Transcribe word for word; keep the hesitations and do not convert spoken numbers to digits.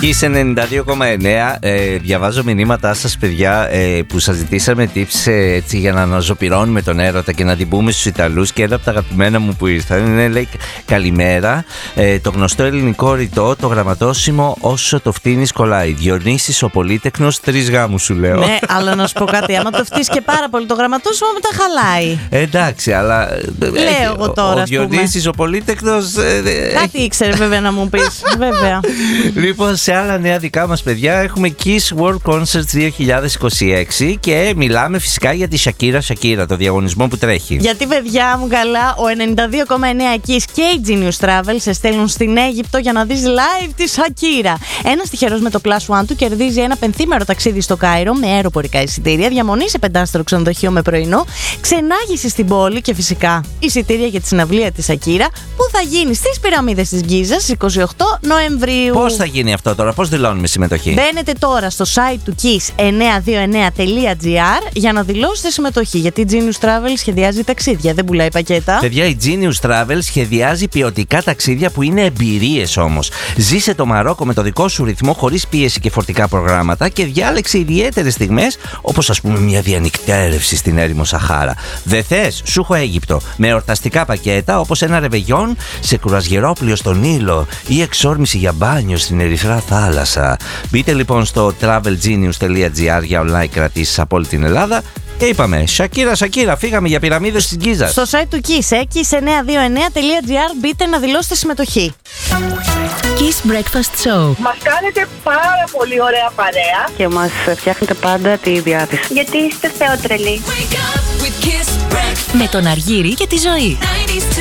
Kiss ενενήντα δύο κόμμα εννέα. ε, Διαβάζω μηνύματά σας, παιδιά, ε, που σας ζητήσαμε tips ε, έτσι, για να αναζωπυρώνουμε τον έρωτα και να την πούμε στους Ιταλούς. Και ένα από τα αγαπημένα μου που ήρθαν είναι, λέει, καλημέρα. ε, Το γνωστό ελληνικό ρητό, το γραμματόσημο όσο το φτύνεις κολλάει. Διονύσης ο πολύτεκνος, τρεις γάμους σου λέω. Ναι, αλλά να σου πω κάτι. Άμα το φτύσεις και πάρα πολύ το γραμματόσημο, μετά χαλάει. Ε, εντάξει, αλλά. Λέω εγώ τώρα. Ο Διονύσης ο πολύτεκνος. Ε, κάτι ήξερε βέβαια να μου πεις. Βέβαια. Λοιπόν, σε άλλα νέα δικά μας, παιδιά, έχουμε Kiss World Concerts δύο χιλιάδες είκοσι έξι και μιλάμε φυσικά για τη Shakira Shakira, το διαγωνισμό που τρέχει. Γιατί, παιδιά μου, καλά, ο ενενήντα δύο κόμμα εννέα Kiss και η Genius Travel σε στέλνουν στην Αίγυπτο για να δεις live τη Shakira. Ένας τυχερός με το Plus One του κερδίζει ένα πενθήμερο ταξίδι στο Κάιρο με αεροπορικά εισιτήρια, διαμονή σε πεντάστερο ξενοδοχείο με πρωινό, ξενάγηση στην πόλη και φυσικά εισιτήρια για τη συναυλία τη Shakira που θα γίνει στις πυραμίδες της Γκίζας είκοσι οκτώ Νοεμβρίου. Πώς θα γίνει αυτό τώρα, πώς δηλώνουμε συμμετοχή? Μπαίνετε τώρα στο site του kiss εννιακόσια είκοσι εννέα τελεία τζι άρ για να δηλώσετε συμμετοχή. Γιατί η Genius Travel σχεδιάζει ταξίδια, δεν πουλάει πακέτα. Παιδιά, η Genius Travel σχεδιάζει ποιοτικά ταξίδια που είναι εμπειρίες όμως. Ζήσε το Μαρόκο με το δικό σου ρυθμό, χωρίς πίεση και φορτικά προγράμματα, και διάλεξε ιδιαίτερες στιγμές, όπως ας πούμε μια διανυκτέρευση στην έρημο Σαχάρα. Δεν θες? Σου έχω Αίγυπτο με εορταστικά πακέτα όπως ένα ρεβεγιόν σε κουρασγερόπλιο στον Νείλο ή εξόρμηση για μπάνιο στην Ερυθρά θάλασσα. Μπείτε λοιπόν στο travel genius τελεία τζι άρ για online κρατήσεις από όλη την Ελλάδα. Και είπαμε, Shakira, Shakira, φύγαμε για πυραμίδες της Γκίζας. Στο site του Kiss, ε, kiss εννιακόσια είκοσι εννέα τελεία τζι άρ, μπείτε να δηλώσετε συμμετοχή. Kiss Breakfast Show. Μας κάνετε πάρα πολύ ωραία παρέα και μας φτιάχνετε πάντα τη διάθεση. γιατί είστε θεότρελοι. Με τον Αργύρη και τη Ζωή.